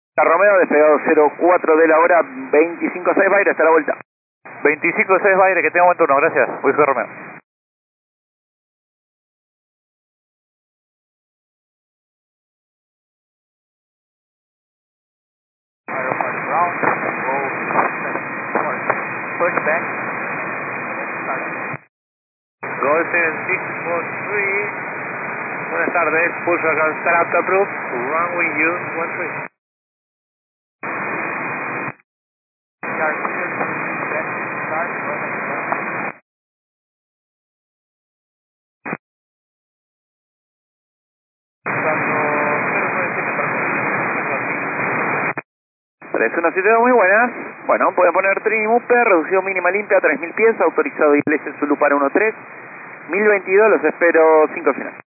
Romeo, despegado 04 de la hora, 25-6 Baire, hasta la vuelta. 25-6 Baire, que tenga buen turno, gracias. Whisky Romeo. Push back. Golden 643. Buenas tardes, push back start approved. Runway use 13. Tres, 317, muy buenas. Bueno, pueden poner Trinity Upper, reducción mínima limpia, 3000 pies, autorizado y iglesia en Zulu para 13. 1022, los espero 5 final.